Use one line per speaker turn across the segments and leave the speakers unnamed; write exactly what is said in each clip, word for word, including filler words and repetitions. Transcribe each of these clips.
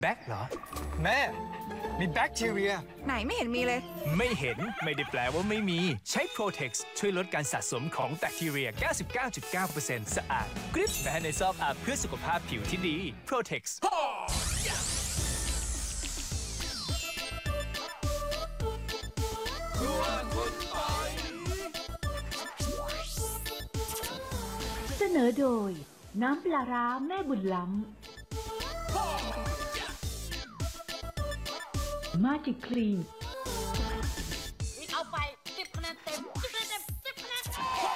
แบคเหรอแม่มีแบคทีเรีย
ไหนไม่เห็นมีเลย
ไม่เห็นไม่ได้แปลว่าไม่มีใช้ Protex ช่วยลดการสะสมของแบคทีเรีย เก้าสิบเก้าจุดเก้าเปอร์เซ็นต์ สะอาดกริบแม้ในซอกอาบเพื่อสุขภาพผิวที่ดี Protex
เสนอโดยน้ำปลาร้าแม่บุญล้ำมาจิคลีน
เอาไปสิบคะแนนเต็มสิบคะแนนเต็มสิบคะแนน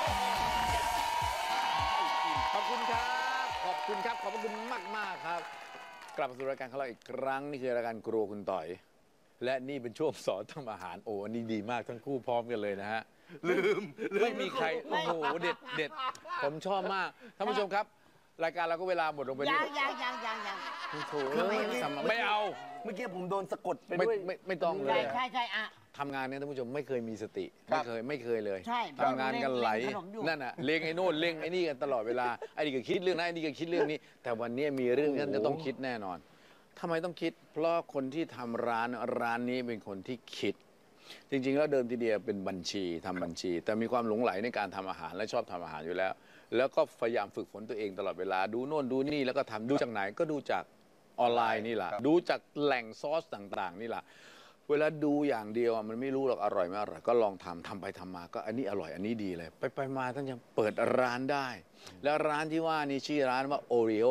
ขอบคุณครับขอบคุณครับขอบคุณมากมากครับกลับมาสู่รายการของเราอีกครั้งนี่คือรายการครัวคุณต่อยและนี่เป็นช่วงสอนทำอาหารโอ้อันนี้ดีมากทั้งคู่พร้อมกันเลยนะฮะลืมไม่มีใครโอ้โหเด็ดเด็ดผมชอบมากท่านผู้ชมครับรายการเราก็เวลาหมดลงไป
ยั
นี่
งยังยังยังยัง
โถ่ไม่เอา
เมื่อกี้ผมโดนสะกดไป
ไม่
ด้วย
ไม่ไม่ต้องเล
ใช่
ย
ใช่ใช่อะ
ทำงานเนี่ยท่านผู้ชมไม่เคยมีสติ
ครั
ไม่
บ
เคยไม่เคยเลย
ใช่
ทำงานกันไหล
เร่งขนมอยู่
นั่นน่ะเล็งไอ้โน่นเล็งไอ้นี่กันตลอดเวลาไอ้นี่ก็คิดเรื่องนั้นไอ้นี่ก็คิดเรื่องนี้ แต่วันนี้มีเรื่องที่ท่านจะต้องคิดแน่นอนทำไมต้องคิด เพราะคนที่ทำร้านร้านนี้เป็นคนที่คิด จริงๆแล้วเดิมทีเดียวเป็นบัญชีทำบัญชี แต่มีความหลงใหลในการทำอาหารและชอบทำอาหารอยู่แล้ว แล้วก็พยายามฝึกฝนตัวเองตลอดเวลาดูโน่นดูนี่แล้วก็ทำดูจากไหนก็ดูจากออนไลน์นี่แหละดูจากแหล่งซอสต่างๆนี่แหละเวลาดูอย่างเดียวมันไม่รู้หรอกอร่อยไม่อร่อยก็ลองทำทำไปทำมาก็อันนี้อร่อยอันนี้ดีเลยไปไปมาท่านยังเปิดร้านได้ แล้วร้านที่ว่านี่ชื่อร้านว่า Oreo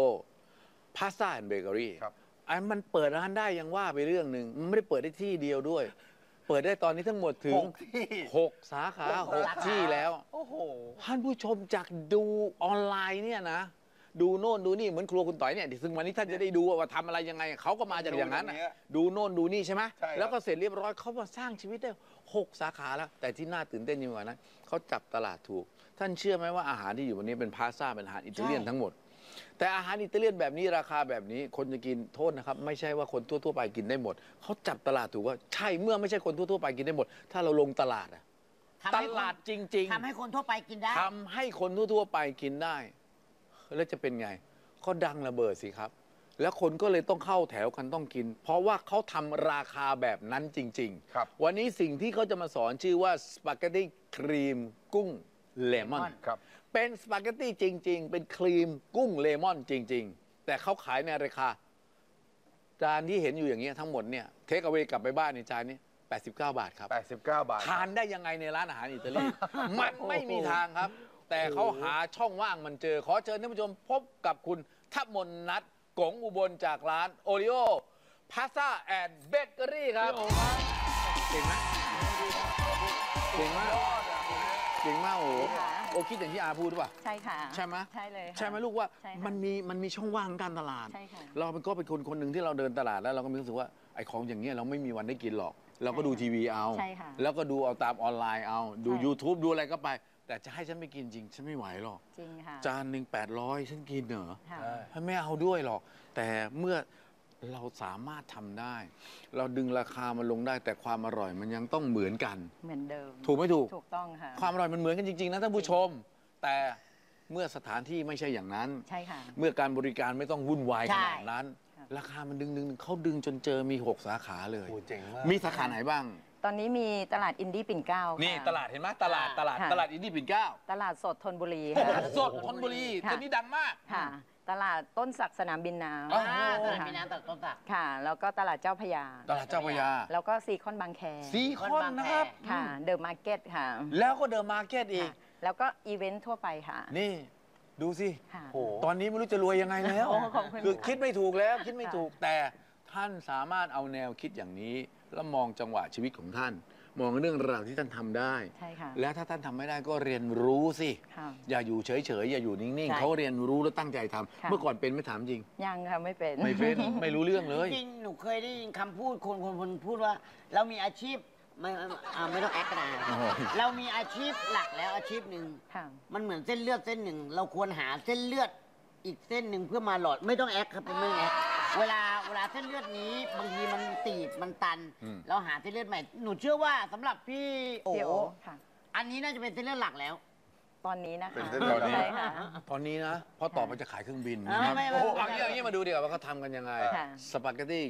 Pasta and Bakery อันมันเปิดร้านได้ยังว่าไปเรื่องหนึ่งมันไม่ได้เปิดได้ที่เดียวด้วย เปิดได้ตอนนี้ทั้งหมดถึงหกสาขาหกที่แล้วโอ้โหท่านผู้ชมจากดูออนไลน์เนี่ยนะดูโน่นดูนี่เหมือนครัวคุณต่อยเนี่ยซึ่งวันนี้ท่านจะได้ดูว่าทำอะไรยังไงเขาก็มาจากอย่างนั้นดูโน่นดูนี่ใช่ไหมแล้วก็เสร็จเรียบร้อยเขามาสร้างชีวิตได้หกสาขาแล้วแต่ที่น่าตื่นเต้นยิ่งกว่านั้นเขาจับตลาดถูกท่านเชื่อไหมว่าอาหารที่อยู่วันนี้เป็นพาสต้าเป็นอาหารอิตาเลียนทั้งหมดแต่อาหารอิตาเลียนแบบนี้ราคาแบบนี้คนจะกินโทษนะครับไม่ใช่ว่าคนทั่วๆไปกินได้หมดเขาจับตลาดถูกว่าใช่เมื่อไม่ใช่คนทั่วๆไปกินได้หมดถ้าเราลงตลาดอะตลาดจริงๆ
ทำให้คนทั่วไปกินได้
ทำให้คนทั่วๆไปกินได้แล้วจะเป็นไงก็ดังระเบิดสิครับแล้วคนก็เลยต้องเข้าแถวกันต้องกินเพราะว่าเขาทำราคาแบบนั้นจริงๆวันนี้สิ่งที่เขาจะมาสอนชื่อว่าสปาเกตตี้ครีมกุ้งเลมอนเป็นสปาเกตตี้จริงๆเป็นครีมกุ้งเลมอนจริงๆแต่เขาขายในราคาจานที่เห็นอยู่อย่างเงี้ยทั้งหมดเนี่ยเทคเอาไว้กลับไปบ้านในจานนี้แปดสิบเก้าบาทครับ
แปดสิบเก้าบาท
ทานได้ยังไงในร้านอาหารอิตาลี มันไม่มีทางครับแต่เขาหาช่องว่างมันเจอขอเชิญท่านผู้ชมพบกับคุณทัพมนนัทกงอุบลจากร้านโอริโอพาสต้าแอนด์เบเกอรี่ครับเก่งไหมเก่งมากเก่งมากโอ้โหโอคิดอย่างที่อาพูดหรือเปล่า
ใช่ค่ะ
ใช่ไหม
ใช่เลย
ใช่ไหมลูกว่ามันมีมันมีช่องว่างการตลาดเราเป็นก็เป็นคนคนหนึ่งที่เราเดินตลาดแล้วเราก็มีรู้สึกว่าไอ้ของอย่างเงี้ยเราไม่มีวันได้กินหรอกเราก็ดูทีวีเอาแล้วก็ดูเอาตามออนไลน์เอาดู YouTube ดูอะไรก็ไปแต่จะให้ฉันไม่กินจริงฉันไม่ไหวหรอก
จริงค่ะ
จานหนึ่งแปดร้อยฉันกินเหรอฉันไม่เอาด้วยหรอกแต่เมื่อเราสามารถทำได้ เราดึงราคามันลงได้แต่ความอร่อยมันยังต้องเหมือนกัน
เหมือนเดิม
ถูกไม่ถูก
ถูกต้องค่ะ
ความอร่อยมันเหมือนกันจริงๆนะท่านผู้ชมแต่เมื่อสถานที่ไม่ใช่อย่างนั้น
ใช่ค่ะ
เมื่อการบริการไม่ต้องวุ่นวายขนาดนั้นราคามันดึงดึงเขาดึงจนเจอมีหกสาขาเลย
เจ๋งมาก
มีสาขาไหนบ้าง
ตอนนี้มีตลาดอินดี้ปิ่นเกล้า
นี่ตลาดเห็นไหมตลาดตลาดตลาดอินดี้ปิ่นเกล้า
ตลาดสดธนบุรี
ค่ะสดธนบุรีตัวนี้ดังมาก
ค่ะตลาดต้นสักสนามบินน้ำ
ตลาดมีน้ำตัดต้นสัก
ค่ะแล้วก็ตลาดเจ้าพระยา
ตลาดเจ้าพระยา
แล้วก็ซีคอนบางแค
ซีคอนนะครับ
ค่ะเดอะมาร์เก็ตค่ะ
แล้วก็เดอะมาร์เก็ตอีก
แล้วก็อีเวนต์ทั่วไปค่ะ
นี่ดูสิตอนนี้ไม่รู้จะรวยยังไงแล้วคือคิดไม่ถูกแล้วคิดไม่ถูกแต่ท่านสามารถเอาแนวคิดอย่างนี้แล้วมองจังหวะชีวิตของท่านมองเรื่องราวที่ท่านทำได้และถ้าท่านทำไม่ได้ก็เรียนรู้สิอย่าอยู่เฉยๆอย่าอยู่นิ่งๆเขาเรียนรู้แล้วตั้งใจทำเมื่อก่อนเป็นไม่ถามจริง
ยังค่ะไม่เป็น
ไม่เป็นไม่รู้เรื่องเลย
จริงหนูเคยได้ยินคำพูดคนคนคนพูดว่าเรามีอาชีพไม่ไม่ต้องแอคกันนะเรามีอาชีพหลักแล้วอาชีพหนึ่งมันเหมือนเส้นเลือดเส้นหนึ่งเราควรหาเส้นเลือดอีกเส้นหนึ่งเพื่อมาหลอดไม่ต้องแอคครับเป็นไม่แอคเวลาเวลาเส้นเลือดนี้บางทีมันตีบมันตันเราหาเส้นเลือดใหม่หนูเชื่อว่าสำหรับพี่โอ๋อันนี้น่าจะเป็นเส้นเลือดหลักแล้ว
ตอนนี้นะคะ
ใช่ค่ะตอนนี้นะเพราะต่อไปจะขายเครื่องบินโอ้เอาอย่างนี้มาดูดีกว่าว่าเขาทำกันยังไงสปาเกตตี้